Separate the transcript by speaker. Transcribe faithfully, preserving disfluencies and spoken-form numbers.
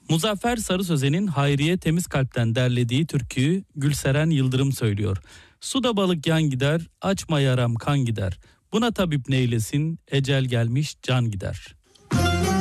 Speaker 1: Muzaffer Sarı Sözen'in Hayriye Temizkalp'ten derlediği türküyü Gülseren Yıldırım söylüyor. Suda balık yan gider, açma yaram kan gider. Buna tabip neylesin, ecel gelmiş can gider.